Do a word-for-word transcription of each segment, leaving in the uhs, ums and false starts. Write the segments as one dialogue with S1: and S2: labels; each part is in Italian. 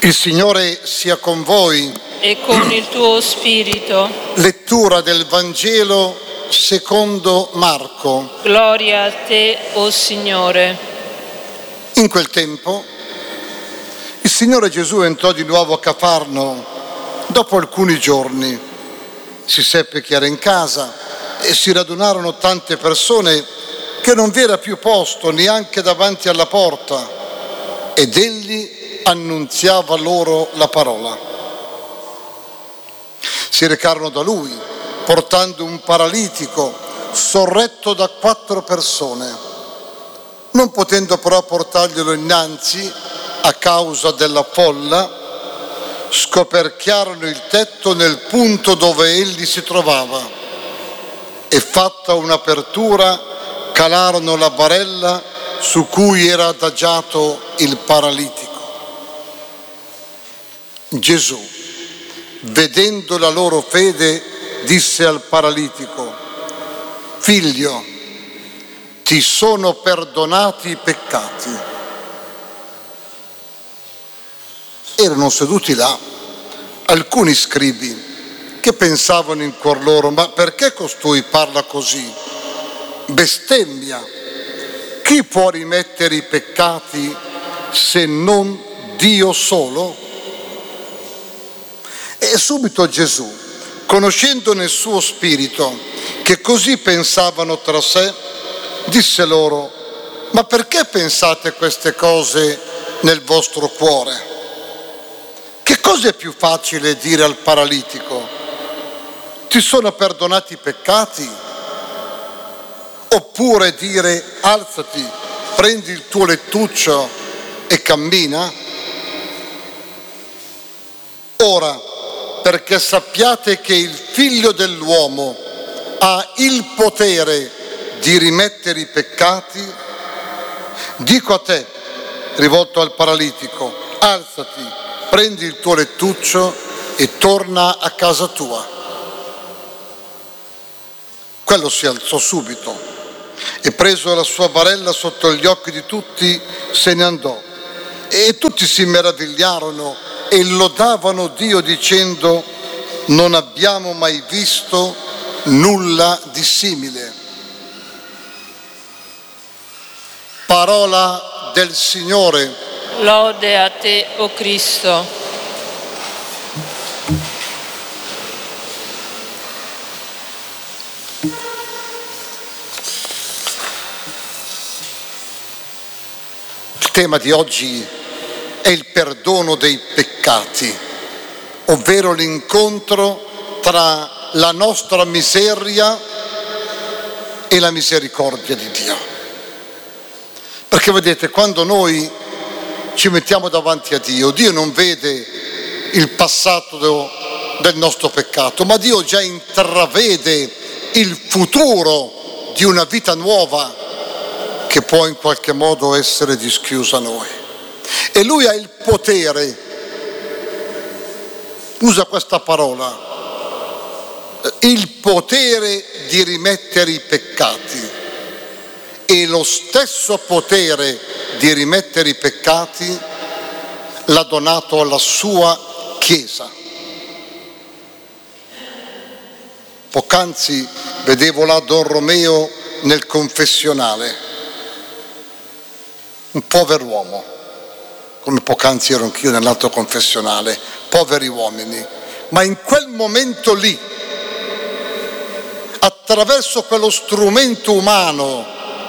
S1: Il Signore sia con voi.
S2: E con il tuo spirito.
S1: Lettura del Vangelo secondo Marco.
S2: Gloria a te, o Signore.
S1: In quel tempo il Signore Gesù entrò di nuovo a Cafarno. Dopo alcuni giorni si seppe che era in casa e si radunarono tante persone che non vi era più posto neanche davanti alla porta, ed egli annunziava loro la parola. Si recarono da lui, portando un paralitico sorretto da quattro persone. Non potendo però portarglielo innanzi a causa della folla, scoperchiarono il tetto nel punto dove egli si trovava e, fatta un'apertura, calarono la barella su cui era adagiato il paralitico. Gesù, vedendo la loro fede, disse al paralitico: figlio, ti sono perdonati i peccati. Erano seduti là alcuni scribi che pensavano in cuor loro: ma perché costui parla così? Bestemmia! Chi può rimettere i peccati se non Dio solo? E subito Gesù, conoscendo nel suo spirito che così pensavano tra sé, disse loro: ma perché pensate queste cose nel vostro cuore? Che cosa è più facile dire al paralitico: ti sono perdonati i peccati? Oppure dire: alzati, prendi il tuo lettuccio e cammina? Ora, perché sappiate che il Figlio dell'uomo ha il potere di rimettere i peccati, dico a te, rivolto al paralitico: alzati, prendi il tuo lettuccio e torna a casa tua. Quello si alzò subito e, preso la sua barella sotto gli occhi di tutti, se ne andò. E tutti si meravigliarono e lodavano Dio dicendo: non abbiamo mai visto nulla di simile. Parola del Signore.
S2: Lode a te, o Cristo.
S1: Il tema di oggi è il perdono dei peccati, ovvero l'incontro tra la nostra miseria e la misericordia di Dio. Perché vedete, quando noi ci mettiamo davanti a Dio, Dio non vede il passato del nostro peccato, ma Dio già intravede il futuro di una vita nuova che può in qualche modo essere dischiusa a noi. E Lui ha il potere, usa questa parola, il potere di rimettere i peccati, e lo stesso potere di rimettere i peccati l'ha donato alla sua Chiesa. Poc'anzi vedevo là Don Romeo nel confessionale, un pover'uomo, come poc'anzi ero anch'io nell'altro confessionale, poveri uomini, ma in quel momento lì, attraverso quello strumento umano,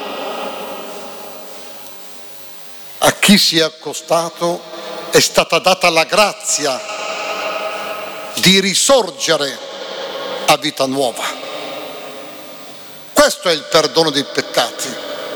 S1: a chi si è accostato è stata data la grazia di risorgere a vita nuova. Questo è il perdono dei peccati.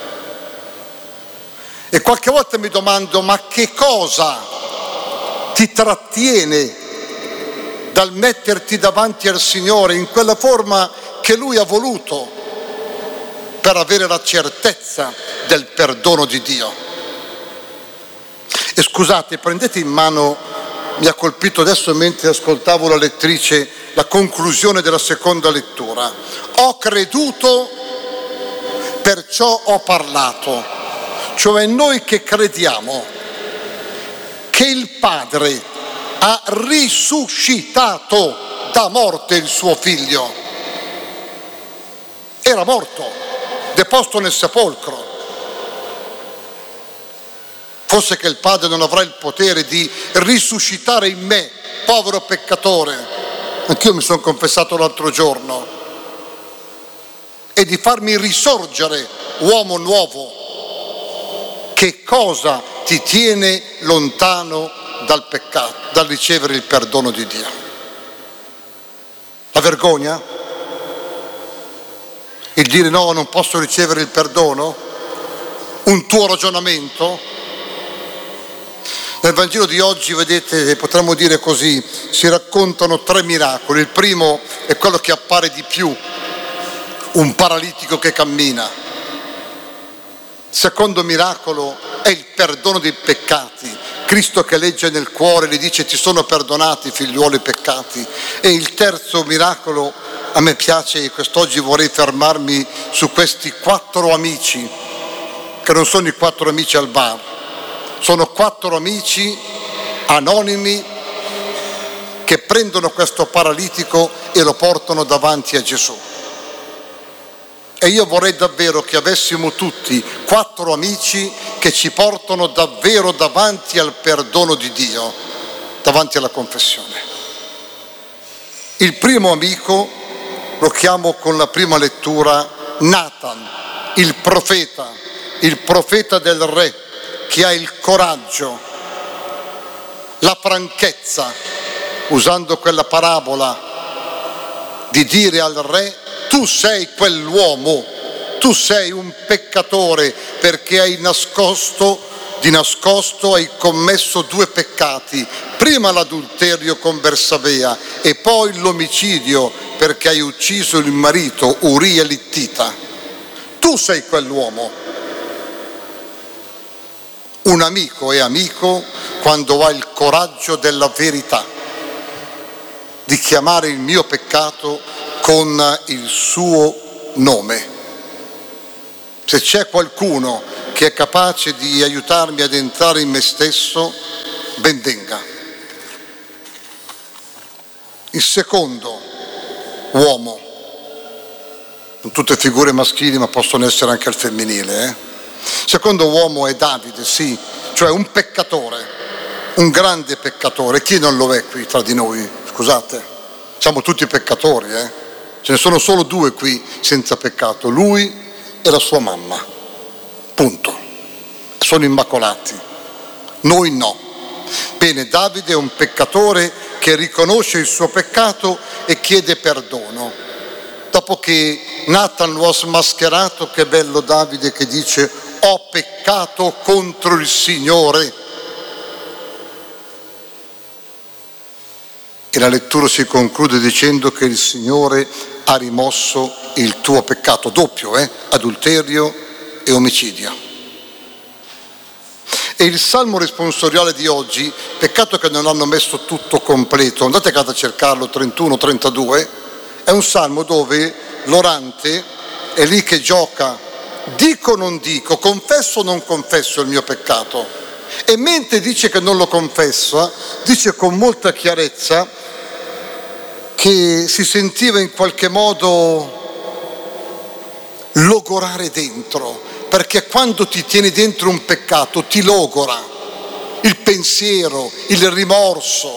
S1: E qualche volta mi domando: ma che cosa ti trattiene dal metterti davanti al Signore in quella forma che Lui ha voluto, per avere la certezza del perdono di Dio? E scusate, prendete in mano, mi ha colpito adesso mentre ascoltavo la lettrice, la conclusione della seconda lettura. Ho creduto, perciò ho parlato. Cioè noi che crediamo che il Padre ha risuscitato da morte il suo figlio. Era morto, deposto nel sepolcro. Forse che il Padre non avrà il potere di risuscitare in me, povero peccatore, anch'io mi sono confessato l'altro giorno, e di farmi risorgere uomo nuovo. Che cosa ti tiene lontano dal peccato, dal ricevere il perdono di Dio? La vergogna? Il dire no, non posso ricevere il perdono? Un tuo ragionamento? Nel Vangelo di oggi, vedete, potremmo dire così, si raccontano tre miracoli. Il primo è quello che appare di più, un paralitico che cammina. Il secondo miracolo è il perdono dei peccati. Cristo che legge nel cuore, gli dice: ti sono perdonati, figliuolo, i peccati. E il terzo miracolo, a me piace, e quest'oggi vorrei fermarmi su questi quattro amici, che non sono i quattro amici al bar, sono quattro amici anonimi che prendono questo paralitico e lo portano davanti a Gesù. E io vorrei davvero che avessimo tutti quattro amici che ci portano davvero davanti al perdono di Dio, davanti alla confessione. Il primo amico lo chiamo con la prima lettura Nathan, il profeta, il profeta del re, che ha il coraggio, la franchezza, usando quella parabola, di dire al re: tu sei quell'uomo, tu sei un peccatore perché hai nascosto, di nascosto hai commesso due peccati, prima l'adulterio con Bersabea e poi l'omicidio perché hai ucciso il marito Uria l'Ittita. Tu sei quell'uomo. Un amico è amico quando ha il coraggio della verità, di chiamare il mio peccato con il suo nome. Se c'è qualcuno che è capace di aiutarmi ad entrare in me stesso, ben venga. Il secondo uomo, non tutte figure maschili ma possono essere anche al femminile, eh? Il secondo uomo è Davide, sì, cioè un peccatore, un grande peccatore. Chi non lo è qui tra di noi? Scusate, siamo tutti peccatori, eh? Ce ne sono solo due qui senza peccato, lui e la sua mamma, punto. Sono immacolati, noi no. Bene, Davide è un peccatore che riconosce il suo peccato e chiede perdono. Dopo che Nathan lo ha smascherato, che bello Davide che dice: ho peccato contro il Signore. E la lettura si conclude dicendo che il Signore ha rimosso il tuo peccato, doppio, eh? Adulterio e omicidio. E il salmo responsoriale di oggi, peccato che non hanno messo tutto completo, andate a casa a cercarlo, trentuno trentadue, è un salmo dove l'orante è lì che gioca, dico o non dico, confesso o non confesso il mio peccato. E mentre dice che non lo confessa, dice con molta chiarezza che si sentiva in qualche modo logorare dentro, perché quando ti tieni dentro un peccato ti logora il pensiero, il rimorso,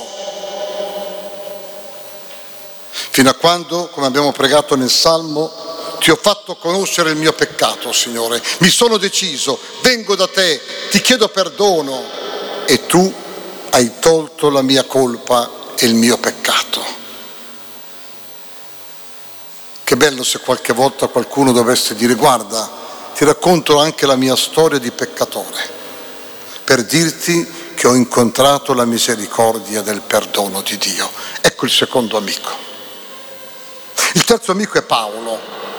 S1: fino a quando, come abbiamo pregato nel Salmo, ti ho fatto conoscere il mio peccato, Signore, mi sono deciso, vengo da te, ti chiedo perdono e tu hai tolto la mia colpa e il mio peccato. Che bello se qualche volta qualcuno dovesse dire: guarda, ti racconto anche la mia storia di peccatore, per dirti che ho incontrato la misericordia del perdono di Dio. Ecco il secondo amico. Il terzo amico è Paolo.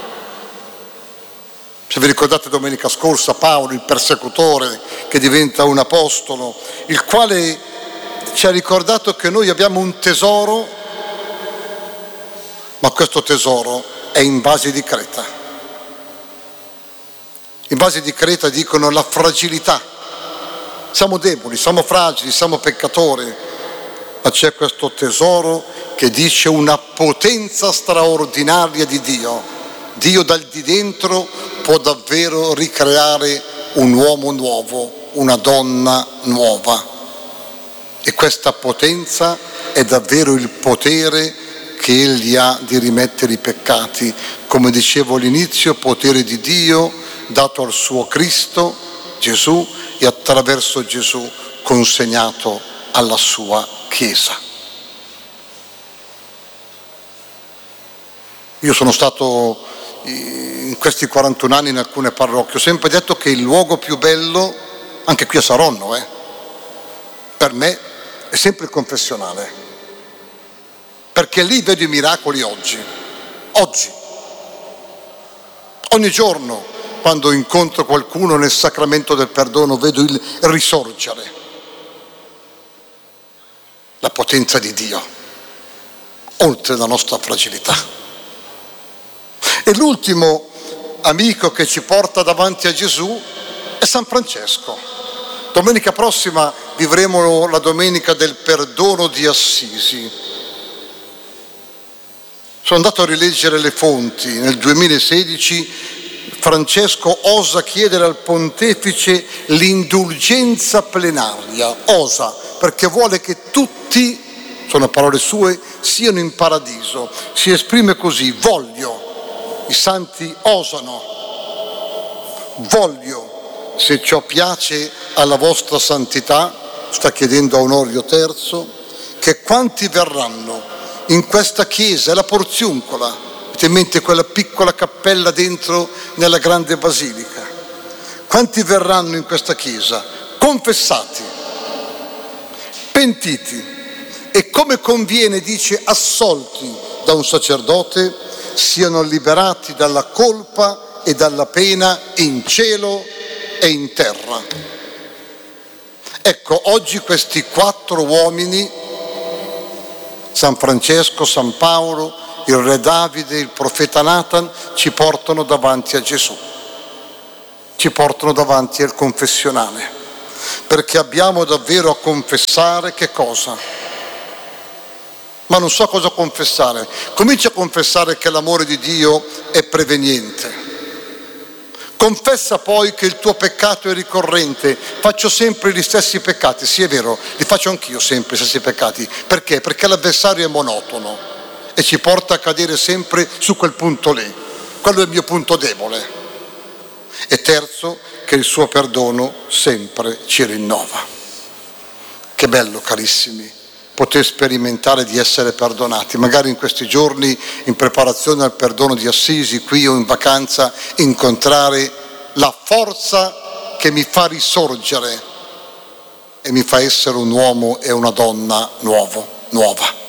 S1: Se vi ricordate domenica scorsa, Paolo, il persecutore che diventa un apostolo, il quale ci ha ricordato che noi abbiamo un tesoro, ma questo tesoro è in vasi di Creta. I vasi di Creta dicono la fragilità. Siamo deboli, siamo fragili, siamo peccatori. ma c'è questo tesoro che dice una potenza straordinaria di Dio. Dio dal di dentro può davvero ricreare un uomo nuovo, una donna nuova. E questa potenza è davvero il potere che Egli ha di rimettere i peccati. Come dicevo all'inizio, potere di Dio dato al suo Cristo, Gesù, e attraverso Gesù consegnato alla sua Chiesa. Io sono stato in questi quarantuno anni in alcune parrocchie, ho sempre detto che il luogo più bello, anche qui a Saronno, eh, per me è sempre il confessionale, perché lì vedo i miracoli oggi, oggi, ogni giorno quando incontro qualcuno nel sacramento del perdono vedo il risorgere, la potenza di Dio, oltre la nostra fragilità. E l'ultimo amico che ci porta davanti a Gesù è San Francesco. Domenica prossima vivremo la domenica del perdono di Assisi. Sono andato a rileggere le fonti. Nel duemilasedici Francesco osa chiedere al pontefice l'indulgenza plenaria. Osa, perché vuole che tutti, sono parole sue, siano in paradiso. Si esprime così: voglio. I santi osano, voglio, se ciò piace alla vostra santità, sta chiedendo a Onorio terzo, che quanti verranno in questa chiesa, è la Porziuncola, avete in mente quella piccola cappella dentro nella grande basilica, quanti verranno in questa chiesa confessati, pentiti e come conviene, dice, assolti da un sacerdote, siano liberati dalla colpa e dalla pena in cielo e in terra. Ecco, oggi questi quattro uomini, San Francesco, San Paolo, il re Davide, il profeta Nathan, ci portano davanti a Gesù, ci portano davanti al confessionale, perché abbiamo davvero a confessare che cosa? Ma non so cosa confessare. Comincia a confessare che l'amore di Dio è preveniente. Confessa poi che il tuo peccato è ricorrente. Faccio sempre gli stessi peccati. Sì, è vero, li faccio anch'io sempre gli stessi peccati. Perché? Perché l'avversario è monotono e ci porta a cadere sempre su quel punto lì. Quello è il mio punto debole. E terzo, che il suo perdono sempre ci rinnova. Che bello, carissimi, poter sperimentare di essere perdonati, magari in questi giorni in preparazione al perdono di Assisi, qui o in vacanza, incontrare la forza che mi fa risorgere e mi fa essere un uomo e una donna nuovo, nuova.